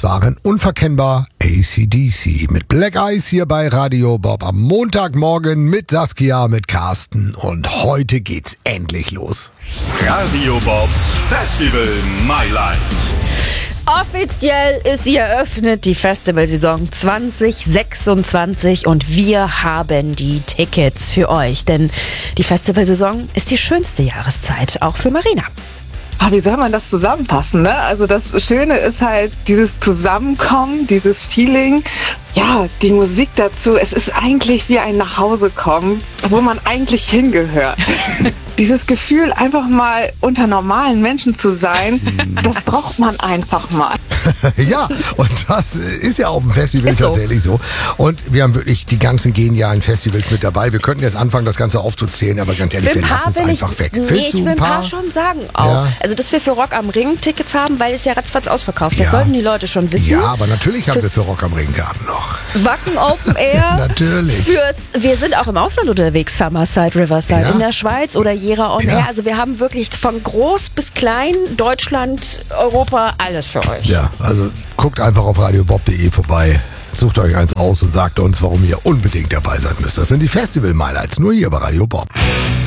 Das waren unverkennbar AC/DC mit Black Eyes hier bei Radio Bob am Montagmorgen mit Saskia, mit Carsten und heute geht's endlich los. Radio Bobs Festival My Life. Offiziell ist sie eröffnet, die Festivalsaison 2026 und wir haben die Tickets für euch, denn die Festivalsaison ist die schönste Jahreszeit, auch für Marina. Wie soll man das zusammenfassen, ne? Also das Schöne ist halt dieses Zusammenkommen, dieses Feeling. Ja, die Musik dazu, es ist eigentlich wie ein Nachhausekommen, wo man eigentlich hingehört. Dieses Gefühl, einfach mal unter normalen Menschen zu sein, das braucht man einfach mal. Ja, und das ist ja auf dem Festival tatsächlich so. Und wir haben wirklich die ganzen genialen Festivals mit dabei. Wir könnten jetzt anfangen, das Ganze aufzuzählen, aber ganz ehrlich, wir lassen es einfach weg. Nee, ich will ein paar schon sagen auch. Ja. Also, dass wir für Rock am Ring Tickets haben, weil es ja ratzfatz ausverkauft. Das sollten die Leute schon wissen. Ja, aber natürlich haben wir für Rock am Ring Karten noch. Wacken Open Air. Natürlich. Wir sind auch im Ausland unterwegs, Summerside, Riverside, in der Schweiz oder Jera on Air. Also wir haben wirklich von groß bis klein, Deutschland, Europa, alles für euch. Ja, also guckt einfach auf radiobob.de vorbei. Sucht euch eins aus und sagt uns, warum ihr unbedingt dabei sein müsst. Das sind die Festival-Highlights, nur hier bei Radio Bob.